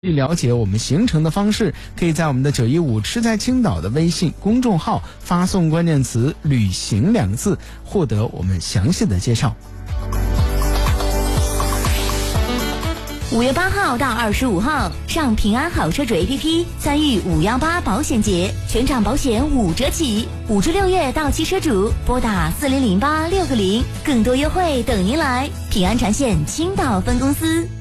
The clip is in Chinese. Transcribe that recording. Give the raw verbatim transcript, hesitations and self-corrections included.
了解我们行程的方式，可以在我们的九一五吃在青岛的微信公众号发送关键词旅行两个字，获得我们详细的介绍。 五月八号到二十五号，上平安好车主 A P P 参与五幺八保险节，全场保险五折起。五至六月到期车主拨打四零零八六个零，更多优惠等您来。平安产险青岛分公司。